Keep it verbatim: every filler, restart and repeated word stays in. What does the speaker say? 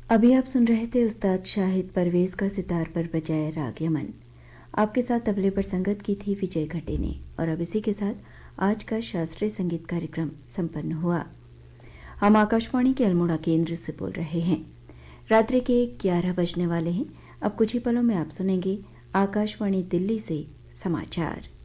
अभी आप सुन रहे थे उस्ताद शाहिद परवेज का सितार पर बजाया राग यमन। आपके साथ तबले पर संगत की थी विजय घटे ने। और अब इसी के साथ आज का शास्त्रीय संगीत कार्यक्रम संपन्न हुआ। हम आकाशवाणी के अल्मोड़ा केंद्र से बोल रहे हैं। रात्रि के ग्यारह बजने वाले हैं। अब कुछ ही पलों में आप सुनेंगे आकाशवाणी दिल्ली से समाचार।